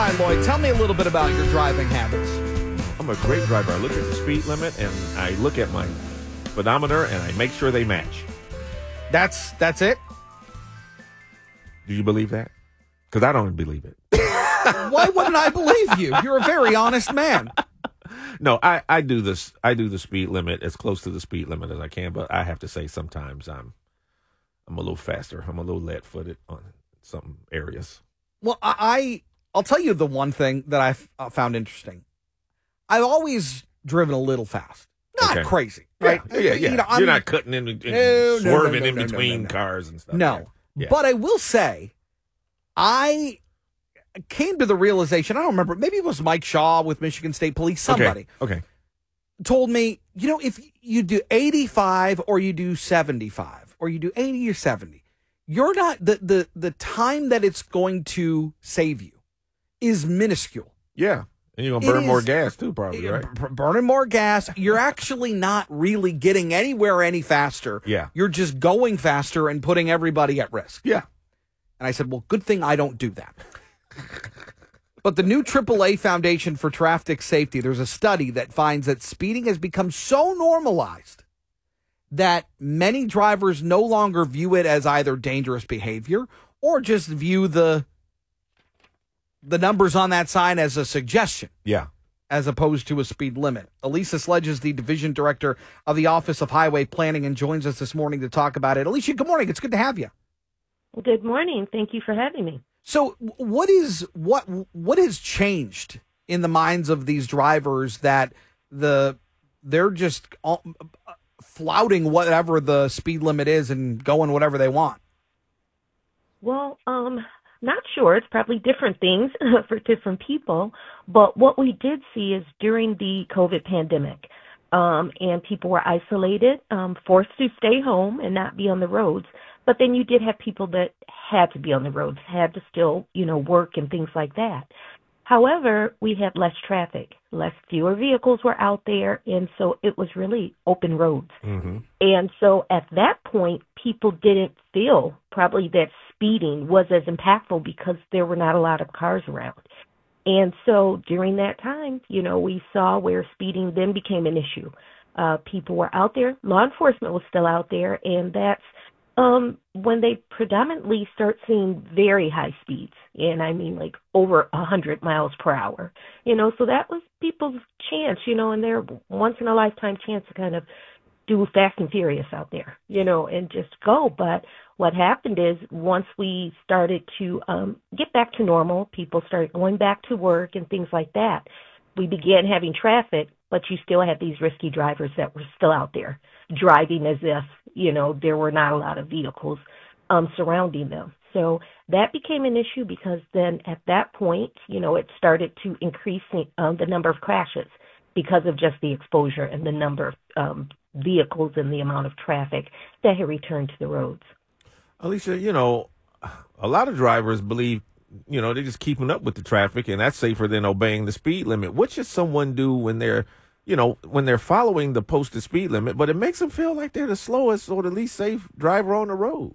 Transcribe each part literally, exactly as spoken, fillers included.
right, Lloyd, tell me a little bit about your driving habits. I'm a great driver. I look at the speed limit and I look at my speedometer and I make sure they match. That's that's it? Do you believe that? Because I don't believe it. Why wouldn't I believe you? You're a very honest man. No, I, I do this. I do the speed limit as close to the speed limit as I can, but I have to say sometimes I'm I'm a little faster. I'm a little lead-footed on some areas. Well, I I'll tell you the one thing that I've uh, found interesting. I've always driven a little fast, not Okay. crazy, right? Yeah, yeah. yeah. You know, You're not cutting in and No, no, no, swerving no, in no, no, between no, no. cars and stuff. No, Yeah. but I will say, I came to the realization. I don't remember. Maybe it was Mike Shaw with Michigan State Police. Somebody Okay. okay. told me, you know, if you do eighty-five or you do seventy-five or you do eighty or seventy, you're not the the the time that it's going to save you is minuscule. Yeah. And you're going It to burn more is- gas too, probably, right? B- burning more gas. You're actually not really getting anywhere any faster. Yeah. You're just going faster and putting everybody at risk. Yeah. And I said, well, good thing I don't do that. But the new triple A Foundation for Traffic Safety, there's a study that finds that speeding has become so normalized that many drivers no longer view it as either dangerous behavior or just view the the numbers on that sign as a suggestion, Yeah. as opposed to a speed limit. Alicia Sledge is the division director of the Office of Highway Planning and joins us this morning to talk about it. Alicia, good morning. It's good to have you. Good morning. Thank you for having me. So what is what what has changed in the minds of these drivers that the they're just all, flouting whatever the speed limit is and going whatever they want? Well, um, not sure. It's probably different things for different people. But what we did see is during the COVID pandemic, um, and people were isolated, um, forced to stay home and not be on the roads. But then you did have people that had to be on the roads, had to still, you know, work and things like that. However, we had less traffic, less fewer vehicles were out there, and so it was really open roads. Mm-hmm. And so at that point, people didn't feel probably that speeding was as impactful because there were not a lot of cars around. And so during that time, you know, we saw where speeding then became an issue. Uh, people were out there, law enforcement was still out there, and that's Um, when they predominantly start seeing very high speeds, and I mean like over a hundred miles per hour, you know, so that was people's chance, you know, and their once in a lifetime chance to kind of do Fast and Furious out there, you know, and just go. But what happened is once we started to um, get back to normal, people started going back to work and things like that. We began having traffic, but you still had these risky drivers that were still out there driving as if, you know, there were not a lot of vehicles um, surrounding them. So that became an issue because then at that point, you know, it started to increase um, the number of crashes because of just the exposure and the number of um, vehicles and the amount of traffic that had returned to the roads. Alicia, you know, a lot of drivers believe, you know, they're just keeping up with the traffic and that's safer than obeying the speed limit. What should someone do when they're, you know, when they're following the posted speed limit, but it makes them feel like they're the slowest or the least safe driver on the road?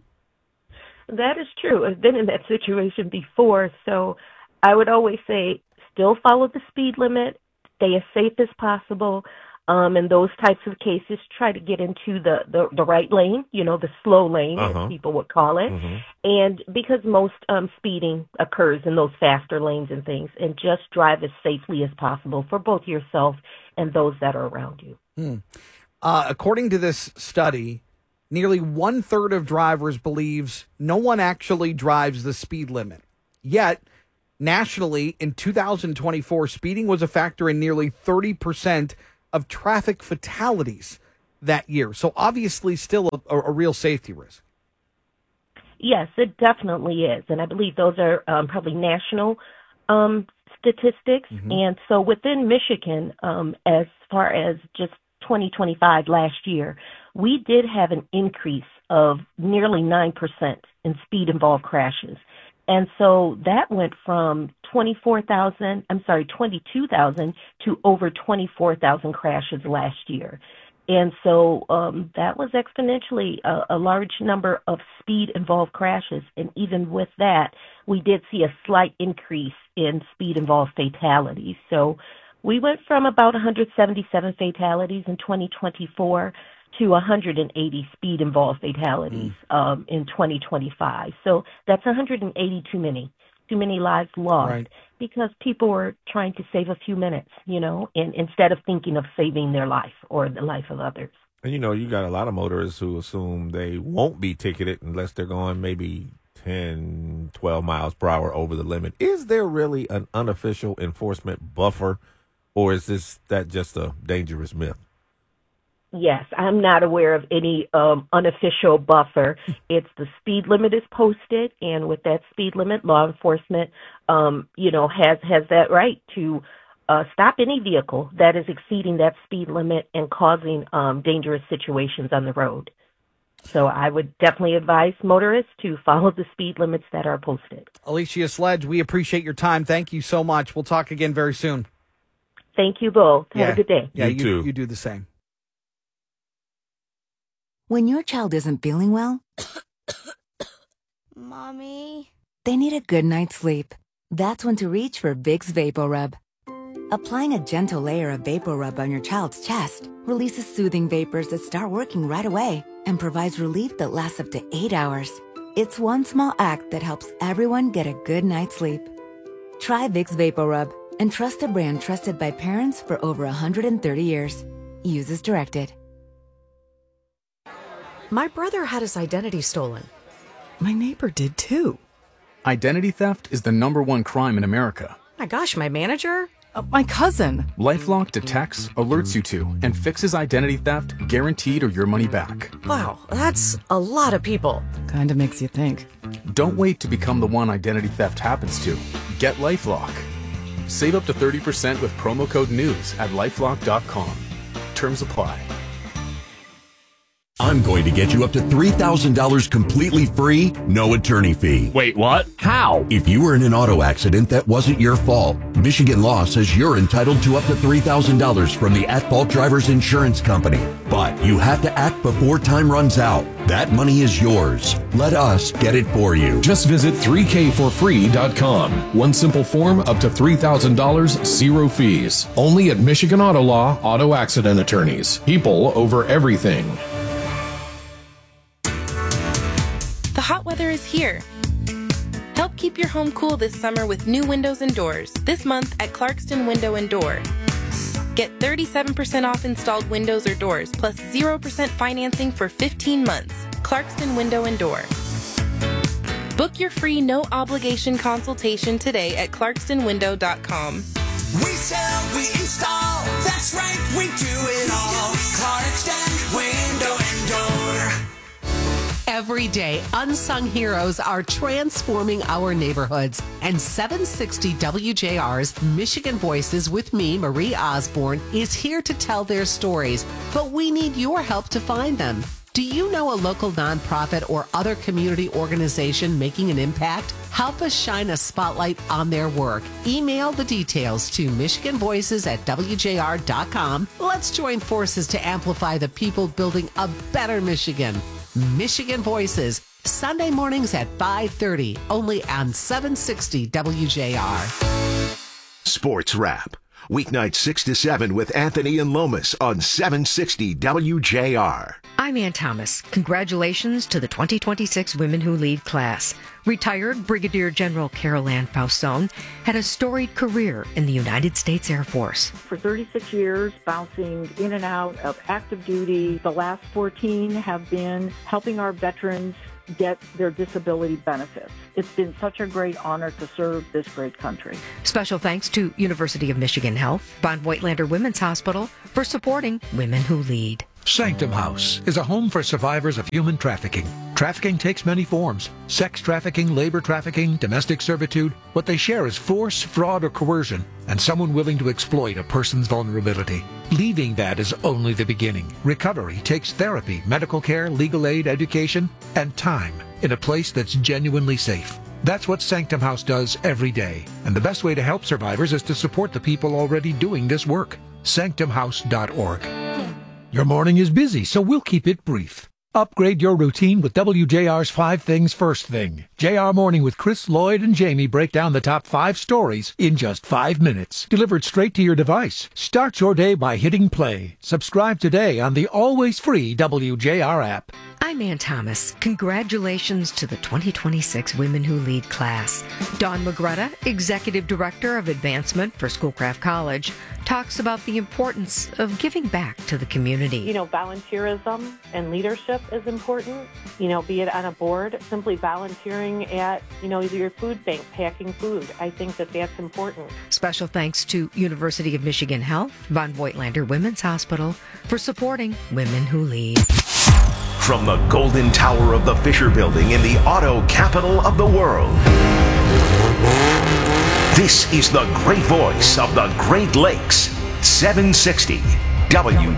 That is true. I've been in that situation before. So I would always say still follow the speed limit, stay as safe as possible. Um, in those types of cases, try to get into the, the, the right lane, you know, the slow lane, Uh-huh. as people would call it. Mm-hmm. And because most um, speeding occurs in those faster lanes and things, and just drive as safely as possible for both yourself and those that are around you. Hmm. Uh, according to this study, nearly one third of drivers believes no one actually drives the speed limit. Yet, nationally, in two thousand twenty-four, speeding was a factor in nearly thirty percent of traffic fatalities that year. So obviously still a, a real safety risk. Yes, it definitely is. And I believe those are um, probably national um, statistics. Mm-hmm. And so within Michigan, um, as far as just twenty twenty-five last year, we did have an increase of nearly nine percent in speed-involved crashes. And so that went from twenty-four thousand, I'm sorry, twenty-two thousand to over twenty-four thousand crashes last year. And so um, that was exponentially a, a large number of speed-involved crashes. And even with that, we did see a slight increase in speed-involved fatalities. So we went from about one hundred seventy-seven fatalities in twenty twenty-four to one hundred eighty speed-involved fatalities mm. um, in twenty twenty-five. So that's one hundred eighty too many, too many lives lost. Right. Because people were trying to save a few minutes, you know, and instead of thinking of saving their life or the life of others. And, you know, you got a lot of motorists who assume they won't be ticketed unless they're going maybe ten, twelve miles per hour over the limit. Is there really an unofficial enforcement buffer, or is this that just a dangerous myth? Yes, I'm not aware of any um, unofficial buffer. It's the speed limit is posted, and with that speed limit, law enforcement, um, you know, has has that right to uh, stop any vehicle that is exceeding that speed limit and causing um, dangerous situations on the road. So I would definitely advise motorists to follow the speed limits that are posted. Alicia Sledge, we appreciate your time. Thank you so much. We'll talk again very soon. Thank you both. Have yeah. a good day. Yeah, you, you, too. you do the same. When your child isn't feeling well, Mommy, they need a good night's sleep. That's when to reach for Vicks VapoRub. Applying a gentle layer of VapoRub on your child's chest releases soothing vapors that start working right away and provides relief that lasts up to eight hours. It's one small act that helps everyone get a good night's sleep. Try Vicks VapoRub and trust a brand trusted by parents for over one hundred thirty years. Use as directed. My brother had his identity stolen. My neighbor did too. Identity theft is the number one crime in America. My gosh, my manager? Uh, my cousin. LifeLock detects, alerts you to, and fixes identity theft guaranteed or your money back. Wow, that's a lot of people. Kinda makes you think. Don't wait to become the one identity theft happens to. Get LifeLock. Save up to thirty percent with promo code NEWS at lifelock dot com. Terms apply. I'm going to get you up to three thousand dollars completely free, no attorney fee. Wait, what? How? If you were in an auto accident that wasn't your fault, Michigan law says you're entitled to up to three thousand dollars from the at-fault driver's insurance company. But you have to act before time runs out. That money is yours. Let us get it for you. Just visit three k for free dot com. One simple form, up to three thousand dollars, zero fees. Only at Michigan Auto Law Auto Accident Attorneys. People over everything. The hot weather is here. Help keep your home cool this summer with new windows and doors. This month at Clarkston Window and Door. Get thirty-seven percent off installed windows or doors, plus zero percent financing for fifteen months. Clarkston Window and Door. Book your free no-obligation consultation today at clarkston window dot com. We sell, we install, that's right, we do it all. Clarkston Window and Door. Every day, unsung heroes are transforming our neighborhoods. And seven sixty W J R's Michigan Voices with me, Marie Osborne, is here to tell their stories. But we need your help to find them. Do you know a local nonprofit or other community organization making an impact? Help us shine a spotlight on their work. Email the details to michigan voices at w j r dot com. Let's join forces to amplify the people building a better Michigan. Michigan Voices, Sunday mornings at five thirty, only on seven sixty W J R. Sports Wrap, weeknight six to seven with Anthony and Lomas on seven sixty W J R. I'm Ann Thomas. Congratulations to the twenty twenty-six Women Who Lead class. Retired Brigadier General Carol Ann Fausone had a storied career in the United States Air Force. For thirty-six years, bouncing in and out of active duty. The last fourteen have been helping our veterans get their disability benefits. It's been such a great honor to serve this great country. Special thanks to University of Michigan Health, Von Voigtlander Women's Hospital for supporting Women Who Lead. Sanctum House is a home for survivors of human trafficking. Trafficking takes many forms: sex trafficking, labor trafficking, domestic servitude. What they share is force, fraud, or coercion, and someone willing to exploit a person's vulnerability. Leaving that is only the beginning. Recovery takes therapy, medical care, legal aid, education, and time in a place that's genuinely safe. That's what Sanctum House does every day. And the best way to help survivors is to support the people already doing this work. sanctum house dot org. Your morning is busy, so we'll keep it brief. Upgrade your routine with W J R's Five Things First Thing. J R Morning with Chris, Lloyd, and Jamie break down the top five stories in just five minutes. Delivered straight to your device. Start your day by hitting play. Subscribe today on the always free W J R app. I'm Ann Thomas. Congratulations to the twenty twenty-six Women Who Lead class. Dawn Magretta, Executive Director of Advancement for Schoolcraft College, talks about the importance of giving back to the community. You know, volunteerism and leadership is important. You know, be it on a board, simply volunteering at, you know, your food bank, packing food. I think that that's important. Special thanks to University of Michigan Health, Von Voigtlander Women's Hospital for supporting Women Who Lead. From the Golden Tower of the Fisher Building in the auto capital of the world, this is the great voice of the Great Lakes, seven sixty W